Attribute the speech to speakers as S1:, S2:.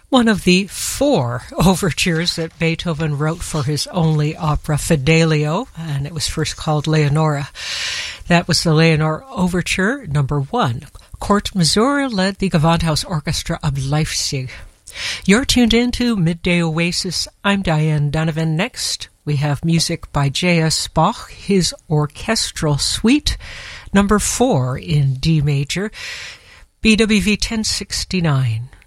S1: one of the 4 overtures that Beethoven wrote for his only opera, Fidelio, and it was first called Leonora. That was the Leonora Overture, number 1. Kurt Masur led the Gewandhaus Orchestra of Leipzig. You're tuned in to Midday Oasis. I'm Diane Donovan. Next, we have music by J.S. Bach, his Orchestral Suite, number 4 in D major, BWV 1069.